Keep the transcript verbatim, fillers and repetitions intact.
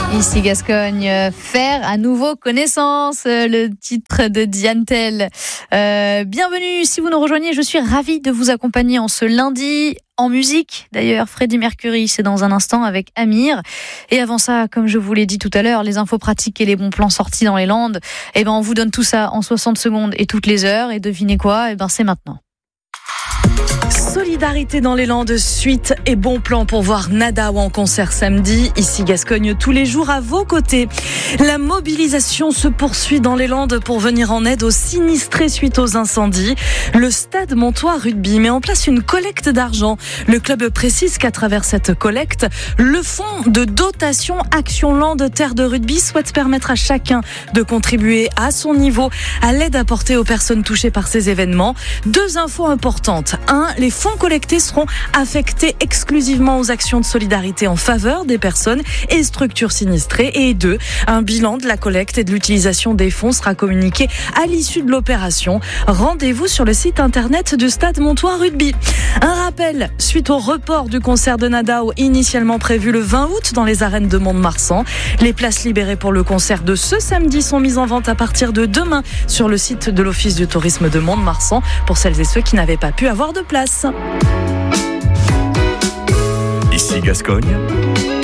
Ici Gascogne, faire à nouveau connaissance, le titre de Diane Tell. Euh, bienvenue, si vous nous rejoignez, je suis ravie de vous accompagner en ce lundi en musique. D'ailleurs, Freddie Mercury, c'est dans un instant avec Amir. Et avant ça, comme je vous l'ai dit tout à l'heure, les infos pratiques et les bons plans sortis dans les Landes, eh ben, on vous donne tout ça en soixante secondes et toutes les heures. Et devinez quoi? Eh ben, c'est maintenant. Solidarité dans les Landes, suite et bon plan pour voir Nada en concert samedi. Ici Gascogne, tous les jours à vos côtés. La mobilisation se poursuit dans les Landes pour venir en aide aux sinistrés suite aux incendies. Le Stade Montois Rugby met en place une collecte d'argent. Le club précise qu'à travers cette collecte, le fonds de dotation Action Landes Terre de Rugby souhaite permettre à chacun de contribuer à son niveau à l'aide apportée aux personnes touchées par ces événements. Deux infos importantes. Un, les fonds collectés seront affectés exclusivement aux actions de solidarité en faveur des personnes et structures sinistrées. Et deux, un bilan de la collecte et de l'utilisation des fonds sera communiqué à l'issue de l'opération. Rendez-vous sur le site internet du Stade Montois Rugby. Un rappel, suite au report du concert de Nadao initialement prévu le vingt août dans les arènes de Mont-de-Marsan. Les places libérées pour le concert de ce samedi sont mises en vente à partir de demain sur le site de l'Office du tourisme de Mont-de-Marsan pour celles et ceux qui n'avaient pas pu avoir de place. Ici Gascogne,